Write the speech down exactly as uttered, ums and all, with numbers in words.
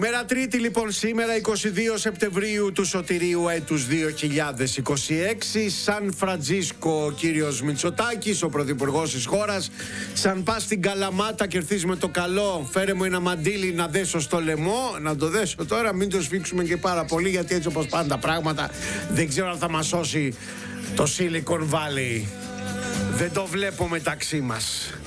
Μέρα Τρίτη λοιπόν σήμερα, εικοστή δεύτερη Σεπτεμβρίου του Σωτηρίου έτους δύο χιλιάδες είκοσι έξι. Σαν Φραντζίσκο ο κύριος Μητσοτάκης, ο πρωθυπουργός της χώρας. Σαν πας στην Καλαμάτα και έρθεις με το καλό, φέρε μου ένα μαντίλι να δέσω στο λαιμό. Να το δέσω τώρα, μην το σφίξουμε και πάρα πολύ, γιατί έτσι όπως πάνε τα πράγματα δεν ξέρω αν θα μας σώσει το Silicon Valley. Δεν το βλέπω μεταξύ μας.